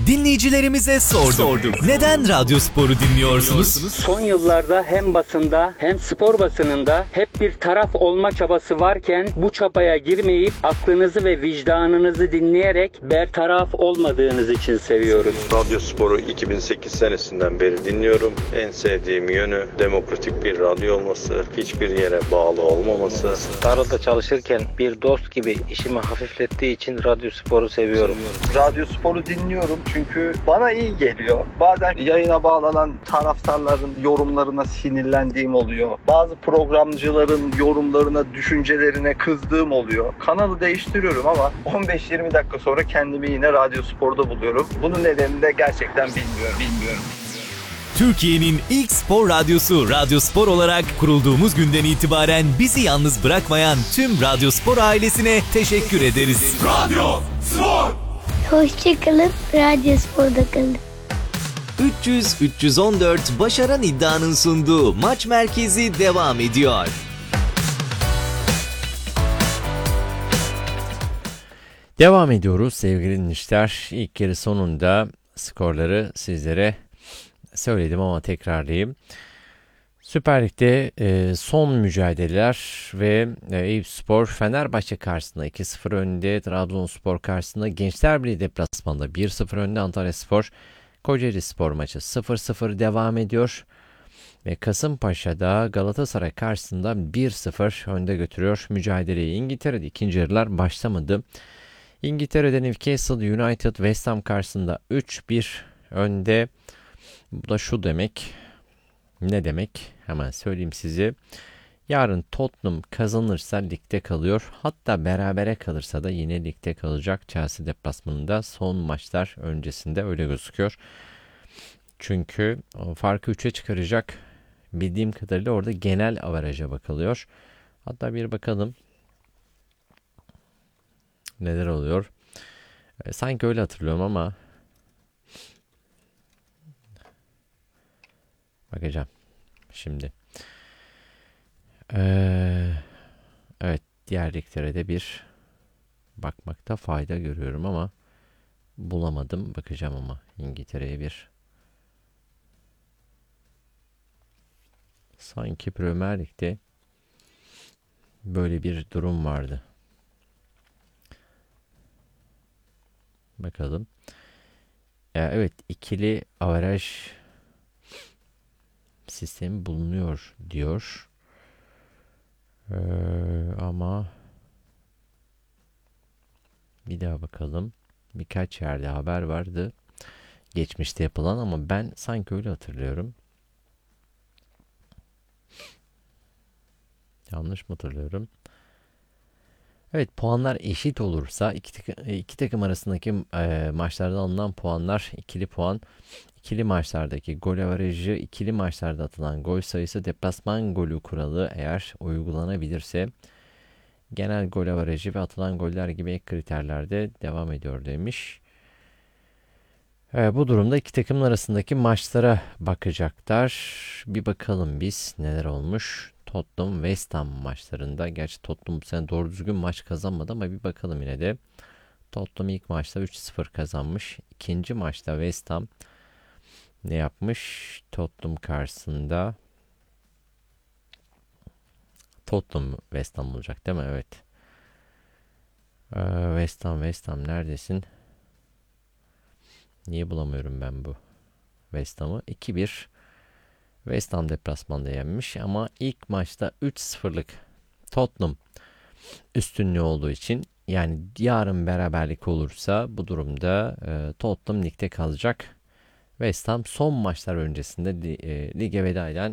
Dinleyicilerimize sorduk. Neden Radyospor'u dinliyorsunuz? Son yıllarda hem basında hem spor basınında hep bir taraf olma çabası varken bu çabaya girmeyip aklınızı ve vicdanınızı dinleyerek bertaraf olmadığınız için seviyoruz. Radyospor'u 2008 senesinden beri dinliyorum. En sevdiğim yönü demokratik bir radyo olması, hiçbir yere bağlı olmaması. Tarlada çalışırken bir dost gibi işimi hafiflettiği için Radyospor'u seviyorum. Radyospor'u dinliyorum çünkü bana iyi geliyor. Bazen yayına bağlanan taraftarların yorumlarına sinirlendiğim oluyor. Bazı programcıların yorumlarına, düşüncelerine kızdığım oluyor. Kanalı değiştiriyorum ama 15-20 dakika sonra kendimi yine Radyospor'da buluyorum. Bunun nedenini de gerçekten bilmiyorum. Türkiye'nin ilk spor radyosu Radyospor olarak kurulduğumuz günden itibaren bizi yalnız bırakmayan tüm Radyospor ailesine teşekkür ederiz. Radyospor! Hoşçakalın, Radyospor'da kalın. 300-314 Başaran İddia'nın sunduğu Maç Merkezi devam ediyor. Devam ediyoruz sevgili dinleyiciler. İlk yarı sonunda skorları sizlere söyledim ama tekrarlayayım. Süper Lig'de son mücadeleler ve Eyüpspor Fenerbahçe karşısında 2-0 önde, Trabzonspor karşısında Gençler Birliği deplasmanında 1-0 önde, Antalyaspor Kocaelispor maçı 0-0 devam ediyor. Ve Kasımpaşa'da Galatasaray karşısında 1-0 önde götürüyor mücadeleyi. İngiltere'de ikinci yarılar başlamadı. İngiltere'de Newcastle United West Ham karşısında 3-1 önde. Bu da şu demek. Ne demek? Hemen söyleyeyim size. Yarın Tottenham kazanırsa ligde kalıyor. Hatta berabere kalırsa da yine ligde kalacak. Chelsea deplasmanında son maçlar öncesinde öyle gözüküyor. Çünkü farkı 3'e çıkaracak. Bildiğim kadarıyla orada genel averaja bakılıyor. Hatta bir bakalım. Neler oluyor? Sanki öyle hatırlıyorum ama bakacağım şimdi. Evet, diğer liglere de bir bakmakta fayda görüyorum ama bulamadım. Bakacağım ama İngiltere'ye bir. Sanki Premier Lig'de böyle bir durum vardı. Bakalım. Evet, ikili averaj sistemi bulunuyor diyor. Ama bir daha bakalım. Birkaç yerde haber vardı. Geçmişte yapılan ama ben sanki öyle hatırlıyorum. Yanlış mı hatırlıyorum? Evet, puanlar eşit olursa iki takım arasındaki maçlarda alınan puanlar ikili puan. İkili maçlardaki gol averajı, ikili maçlarda atılan gol sayısı, deplasman golü kuralı eğer uygulanabilirse genel gol averajı ve atılan goller gibi ek kriterlerde devam ediyor demiş. Bu durumda iki takımın arasındaki maçlara bakacaklar. Bir bakalım biz neler olmuş. Tottenham West Ham maçlarında. Gerçi Tottenham bu sene doğru düzgün maç kazanmadı ama bir bakalım yine de. Tottenham ilk maçta 3-0 kazanmış. İkinci maçta West Ham ne yapmış? Tottenham karşısında Tottenham West Ham olacak değil mi? Evet. West Ham neredesin? Niye bulamıyorum ben bu West Ham'ı? 2-1 West Ham deplasmanda yenmiş ama ilk maçta 3-0'lık Tottenham üstünlüğü olduğu için, yani yarın beraberlik olursa bu durumda Tottenham ligde kalacak. West Ham son maçlar öncesinde lige veda eden